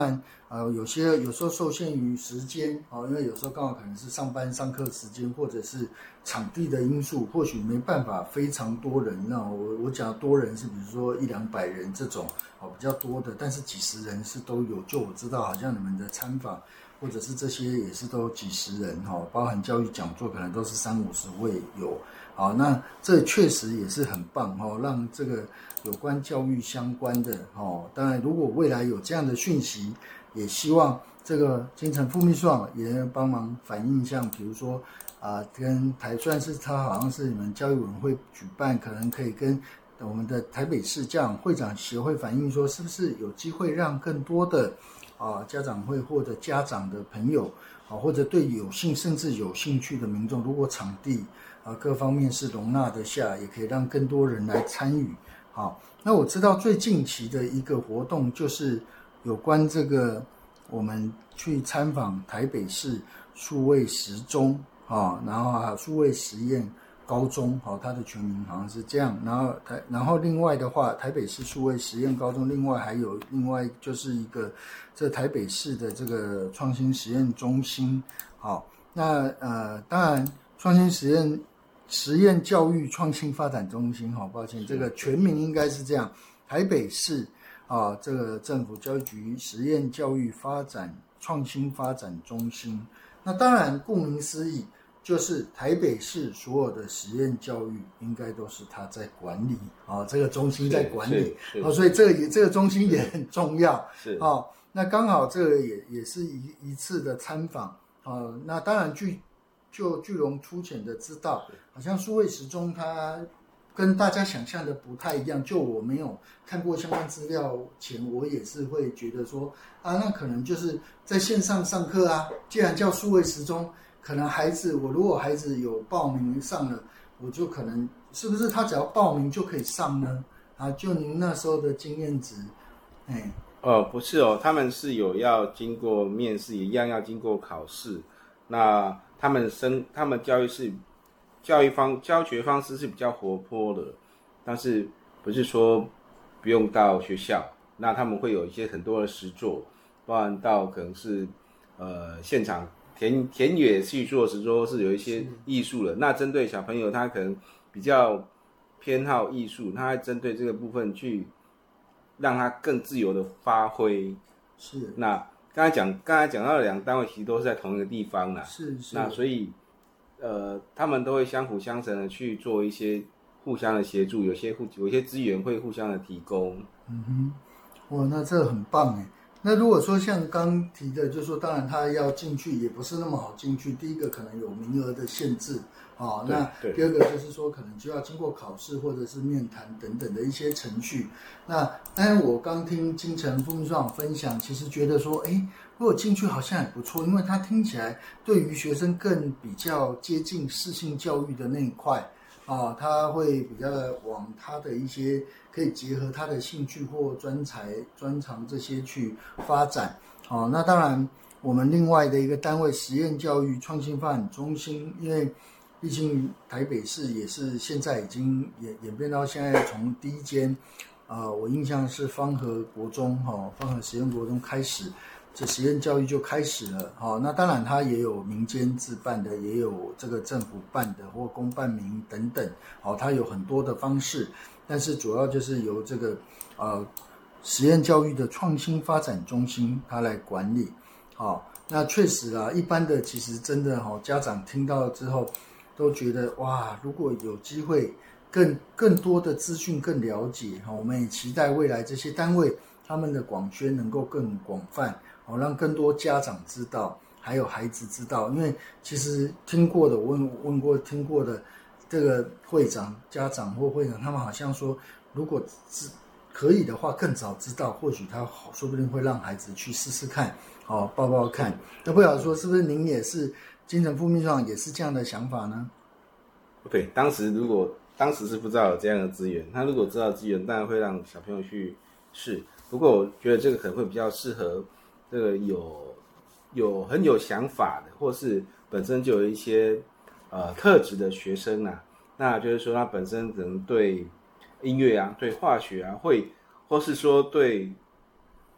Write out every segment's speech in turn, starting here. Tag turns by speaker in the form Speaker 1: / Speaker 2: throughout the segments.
Speaker 1: 有时候受限于时间因为有时候刚好可能是上班上课时间，或者是场地的因素，或许没办法非常多人。那我讲多人是比如说100-200人这种比较多的，但是几十人是都有。就我知道，好像你们的参访或者是这些也是都几十人包含教育讲座可能都是30-50位有。好，那这确实也是很棒让这个有关教育相关的当然如果未来有这样的讯息，也希望这个金城副秘书长也帮忙反映，像比如说跟算是他好像是你们教育委员会举办，可能可以跟我们的台北市家长会长协会反映说，是不是有机会让更多的家长会或者家长的朋友或者对甚至有兴趣的民众，如果场地各方面是容纳得下，也可以让更多人来参与。好，那我知道最近期的一个活动就是有关这个我们去参访台北市数位实中然后还有数位实验高中它的全名好像是这样。然后另外的话，台北市数位实验高中另外就是一个这台北市的这个创新实验中心。好，那当然创新实验教育创新发展中心抱歉，这个全名应该是这样，台北市这个政府教育局实验教育创新发展中心。那当然顾名思义，就是台北市所有的实验教育应该都是他在管理这个中心在管理所以这个中心也很重要。是那刚好这个也是一次的参访那当然就巨龙粗浅的知道，好像数位实中它跟大家想象的不太一样。就我没有看过相关资料前，我也是会觉得说那可能就是在线上上课既然叫数位实中，可能我如果孩子有报名上了，我就可能是不是他只要报名就可以上呢？就您那时候的经验值。
Speaker 2: 不是他们是有要经过面试，一样要经过考试。那他们教学方式是比较活泼的，但是不是说不用到学校。那他们会有一些很多的实作，包含到可能是现场田野去做实作，是有一些艺术的。那针对小朋友，他可能比较偏好艺术，他会针对这个部分去让他更自由的发挥。
Speaker 1: 是。
Speaker 2: 那刚才讲到的两个单位其实都是在同一个地方啦。
Speaker 1: 是。
Speaker 2: 那所以他们都会相辅相成的去做一些互相的协助，有些资源会互相的提供。
Speaker 1: 那这很棒耶。那如果说像刚提的，就是说当然他要进去也不是那么好进去。第一个可能有名额的限制那第二个就是说可能就要经过考试或者是面谈等等的一些程序。那当然我刚听金城副秘书长分享，其实觉得说如果进去好像也不错，因为他听起来对于学生更比较接近适性教育的那一块他会比较往他的一些可以结合他的兴趣或专长这些去发展那当然我们另外的一个单位实验教育创新发展中心，因为毕竟台北市也是现在已经演变到现在，从第一间我印象是芳和国中芳和实验国中开始，这实验教育就开始了那当然它也有民间自办的，也有这个政府办的或公办民等等它有很多的方式，但是主要就是由这个实验教育的创新发展中心它来管理那确实一般的其实真的家长听到之后都觉得哇，如果有机会更多的资讯更了解我们也期待未来这些单位他们的广宣能够更广泛让更多家长知道，还有孩子知道。因为其实听过的听过的这个家长或会长，他们好像说如果可以的话更早知道，或许他说不定会让孩子去试试看报看。那不晓得说是不是您也是金城副秘书长也是这样的想法呢？
Speaker 2: 对，当时是不知道有这样的资源，他如果知道资源当然会让小朋友去试。不过我觉得这个可能会比较适合这个很有想法的，或是本身就有一些特质的学生那就是说他本身可能对音乐对化学或是说对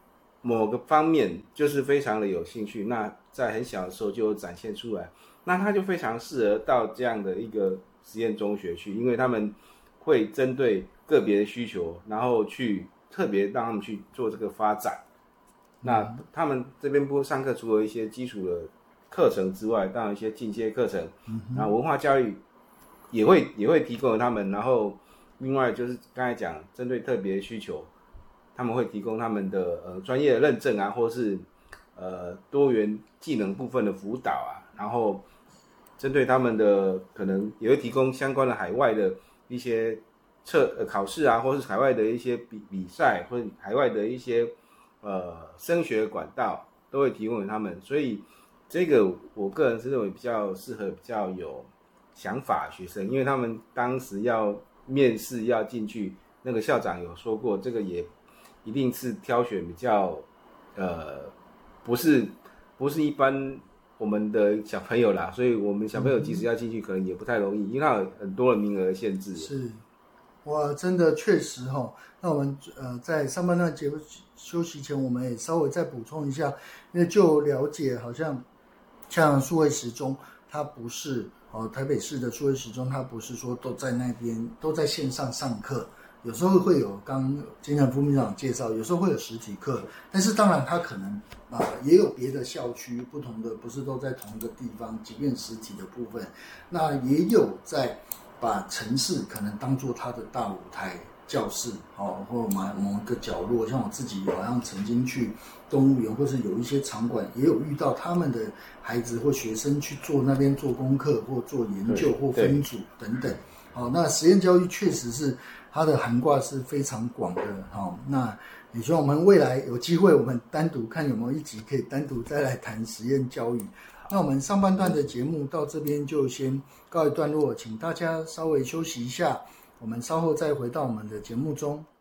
Speaker 2: 某个方面就是非常的有兴趣，那在很小的时候就有展现出来，那他就非常适合到这样的一个实验中学去，因为他们会针对个别的需求，然后去特别让他们去做这个发展。那他们这边上课除了一些基础的课程之外，当然一些进阶课程，然后文化教育也会提供给他们，然后另外就是刚才讲针对特别需求，他们会提供他们的专业的认证啊，或是多元技能部分的辅导啊，然后针对他们的可能也会提供相关的海外的一些考试啊，或是海外的一些比赛，或者海外的一些升学管道都会提供给他们，所以这个我个人是认为比较适合比较有想法的学生，因为他们当时要面试要进去，那个校长有说过，这个也一定是挑选比较不是一般我们的小朋友啦，所以我们小朋友即使要进去，可能也不太容易，因为它有很多的名额限制。
Speaker 1: 是，哇，真的确实哈。那我们在上半段节目休息前，我们也稍微再补充一下，因为就了解，好像数位时钟，它不是台北市的数位时钟，它不是说都在那边都在线上上课。有时候会有刚金城副秘书长介绍，有时候会有实体课，但是当然它可能也有别的校区不同的，不是都在同一个地方，即便实体的部分，那也有在把城市可能当作它的大舞台教室，或某一个角落，像我自己好像曾经去动物园，或是有一些场馆，也有遇到他们的孩子或学生去那边做功课或做研究或分组等等。那实验教育确实是它的涵盖是非常广的。那也希望我们未来有机会，我们单独看有没有一集可以单独再来谈实验教育。那我们上半段的节目到这边就先告一段落，请大家稍微休息一下，我们稍后再回到我们的节目中。